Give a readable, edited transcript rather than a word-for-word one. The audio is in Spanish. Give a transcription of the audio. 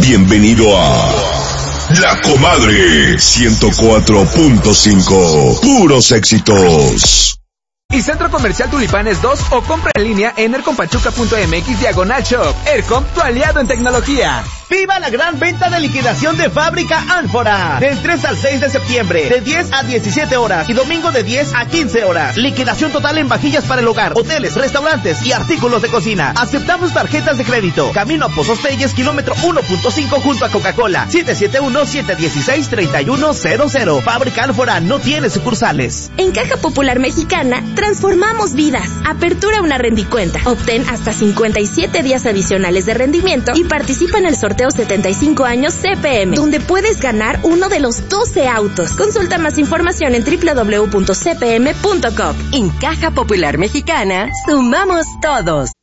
Bienvenido a La Comadre 104.5. Puros éxitos. Y Centro Comercial Tulipanes 2 o compra en línea en ercompachuca.mx/shop. Ercom, tu aliado en tecnología. ¡Viva la gran venta de liquidación de Fábrica Ánfora! Del 3 al 6 de septiembre, de 10 a 17 horas y domingo de 10 a 15 horas. Liquidación total en vajillas para el hogar, hoteles, restaurantes y artículos de cocina. Aceptamos tarjetas de crédito. Camino a Pozos Telles, kilómetro 1.5 junto a Coca-Cola. 771-716-3100. Fábrica Ánfora no tiene sucursales. En Caja Popular Mexicana, transformamos vidas. Apertura una rendicuenta. Obtén hasta 57 días adicionales de rendimiento y participa en el sorteo 75 años CPM, donde puedes ganar uno de los 12 autos. Consulta más información en www.cpm.com. En Caja Popular Mexicana, sumamos todos.